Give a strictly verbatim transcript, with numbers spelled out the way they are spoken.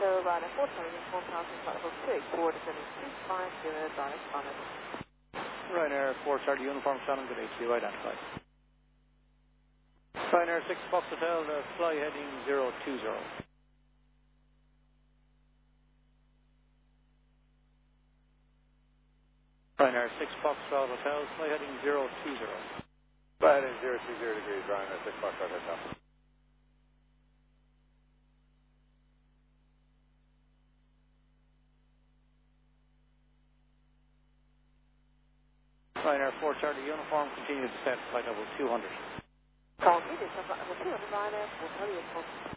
Hello, Ryder four Charlie Uniform Housing Flight level two eight four, descending two five zero, direct Summit. Ryanair four Charlie Uniform Shannon, good H Q, identified. Ryanair six Fox Hotel, uh, fly heading zero two zero. Ryanair six Foxtrot Hotel, fly heading zero two zero. Fly heading zero two zero degrees, Ryanair six Foxtrot Hotel. Ryanair four Charlie Uniform, continue to descent, flight level two hundred. Call me, this is flight level two hundred, Ryder four Charlie Uniform.